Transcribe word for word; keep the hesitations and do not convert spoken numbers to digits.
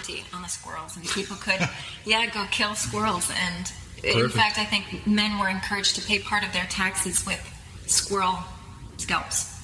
bounty on the squirrels, and people could, yeah, go kill squirrels. And Perfect. in fact, I think men were encouraged to pay part of their taxes with squirrel scalps.